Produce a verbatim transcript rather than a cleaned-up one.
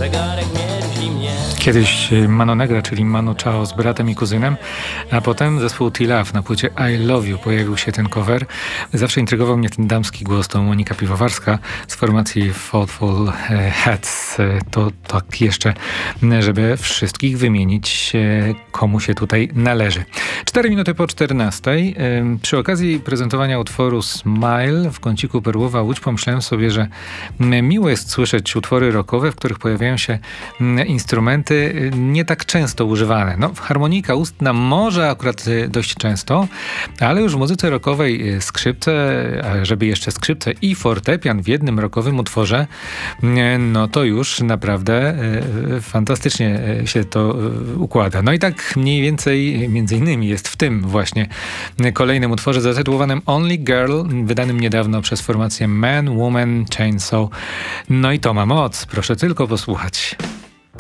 zegarek mierzi mnie. Kiedyś Mano Negra, czyli Mano Chao z bratem i kuzynem, a potem zespół T-Love na płycie I Love You pojawił się ten cover. Zawsze intrygował mnie ten damski głos, to Monika Piwowarska z formacji Thoughtful Heads. To tak jeszcze, żeby wszystkich wymienić, komu się tutaj należy. Cztery minuty po czternastej. Przy okazji prezentowania utworu Smile w kąciku Perłowa Łódź pomyślałem sobie, że miło jest słyszeć utwory rockowe, w których pojawiają się instrumenty nie tak często używane. No, harmonika ustna może akurat dość często, ale już w muzyce rockowej skrzypce, a żeby jeszcze skrzypce i fortepian w jednym rockowym utworze, no to już naprawdę fantastycznie się to układa. No i tak mniej więcej między innymi jest w tym właśnie kolejnym utworze zatytułowanym Only Girl, wydanym niedawno przez formację Man, Woman, Chainsaw. No i to ma moc. Proszę tylko posłuchać.